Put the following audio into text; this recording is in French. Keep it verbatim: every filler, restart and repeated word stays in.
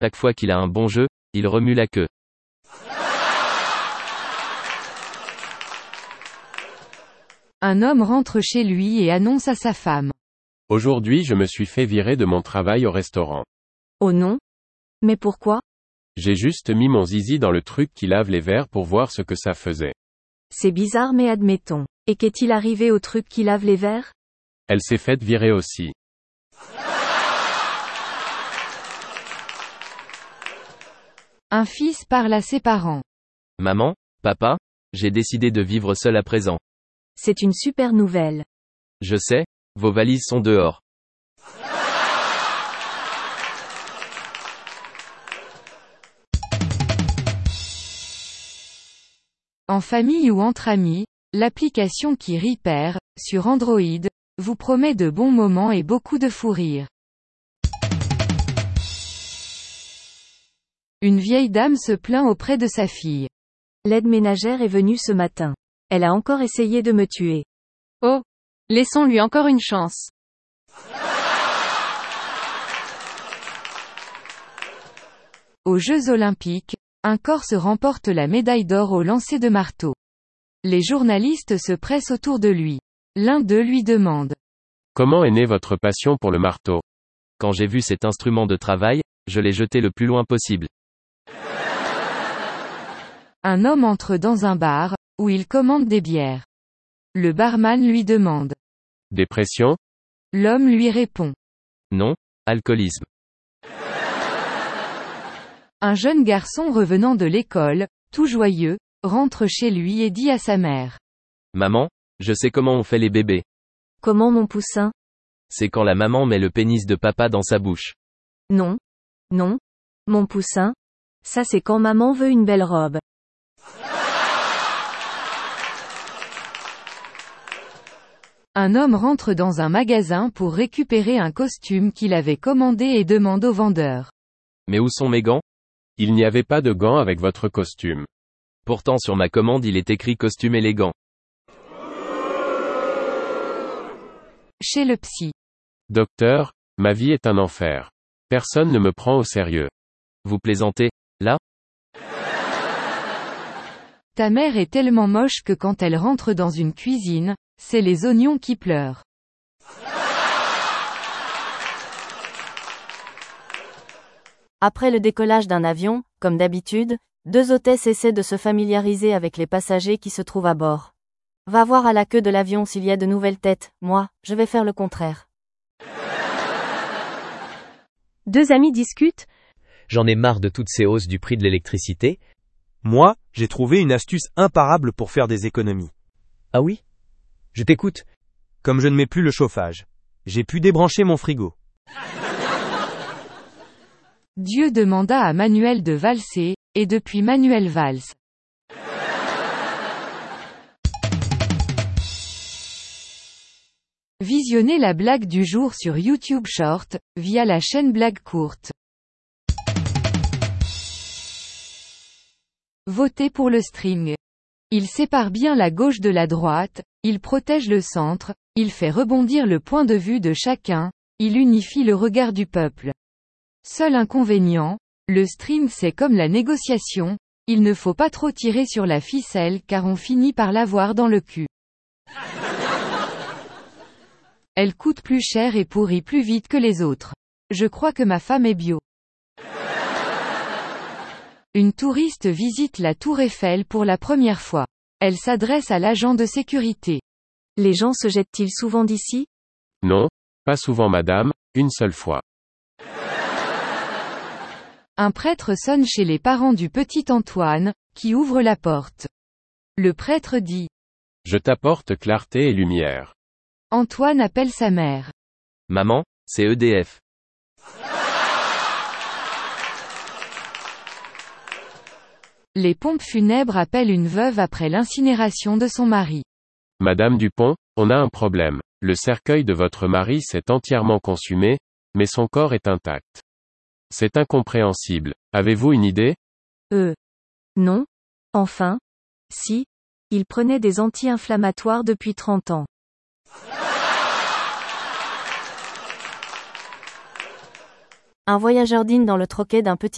Chaque fois qu'il a un bon jeu, il remue la queue. Un homme rentre chez lui et annonce à sa femme. Aujourd'hui je me suis fait virer de mon travail au restaurant. Oh non? Mais pourquoi? J'ai juste mis mon zizi dans le truc qui lave les verres pour voir ce que ça faisait. C'est bizarre mais admettons. Et qu'est-il arrivé au truc qui lave les verres? Elle s'est faite virer aussi. Un fils parle à ses parents. Maman, papa, j'ai décidé de vivre seul à présent. C'est une super nouvelle. Je sais, vos valises sont dehors. En famille ou entre amis, l'application qui rit perd, sur Android, vous promet de bons moments et beaucoup de fou rire. Une vieille dame se plaint auprès de sa fille. L'aide ménagère est venue ce matin. Elle a encore essayé de me tuer. Oh, laissons-lui encore une chance. Aux Jeux Olympiques, un Corse remporte la médaille d'or au lancer de marteau. Les journalistes se pressent autour de lui. L'un d'eux lui demande. Comment est née votre passion pour le marteau? Quand j'ai vu cet instrument de travail, je l'ai jeté le plus loin possible. Un homme entre dans un bar, où il commande des bières. Le barman lui demande. Dépression? L'homme lui répond. Non, alcoolisme. Un jeune garçon revenant de l'école, tout joyeux, rentre chez lui et dit à sa mère. Maman, je sais comment on fait les bébés. Comment mon poussin? C'est quand la maman met le pénis de papa dans sa bouche. Non. Non. Mon poussin? Ça c'est quand maman veut une belle robe. Un homme rentre dans un magasin pour récupérer un costume qu'il avait commandé et demande au vendeur. Mais où sont mes gants? Il n'y avait pas de gants avec votre costume. Pourtant sur ma commande il est écrit costume élégant. Chez le psy. Docteur, ma vie est un enfer. Personne ne me prend au sérieux. Vous plaisantez, là? Ta mère est tellement moche que quand elle rentre dans une cuisine, c'est les oignons qui pleurent. Après le décollage d'un avion, comme d'habitude, deux hôtesses essaient de se familiariser avec les passagers qui se trouvent à bord. Va voir à la queue de l'avion s'il y a de nouvelles têtes, moi, je vais faire le contraire. Deux amis discutent. J'en ai marre de toutes ces hausses du prix de l'électricité. Moi, j'ai trouvé une astuce imparable pour faire des économies. Ah oui? Je t'écoute. Comme je ne mets plus le chauffage, j'ai pu débrancher mon frigo. Dieu demanda à Manuel de valser, et depuis Manuel valse. Visionnez la blague du jour sur YouTube Short, via la chaîne Blague Courte. Votez pour le string. Il sépare bien la gauche de la droite, il protège le centre, il fait rebondir le point de vue de chacun, il unifie le regard du peuple. Seul inconvénient, le string c'est comme la négociation, il ne faut pas trop tirer sur la ficelle car on finit par l'avoir dans le cul. Elle coûte plus cher et pourrit plus vite que les autres. Je crois que ma femme est bio. Une touriste visite la tour Eiffel pour la première fois. Elle s'adresse à l'agent de sécurité. Les gens se jettent-ils souvent d'ici? Non, pas souvent madame, une seule fois. Un prêtre sonne chez les parents du petit Antoine, qui ouvre la porte. Le prêtre dit. Je t'apporte clarté et lumière. Antoine appelle sa mère. Maman, c'est E D F. Les pompes funèbres appellent une veuve après l'incinération de son mari. Madame Dupont, on a un problème. Le cercueil de votre mari s'est entièrement consumé, mais son corps est intact. C'est incompréhensible. Avez-vous une idée? Euh. Non. Enfin. Si. Il prenait des anti-inflammatoires depuis trente ans. Un voyageur dîne dans le troquet d'un petit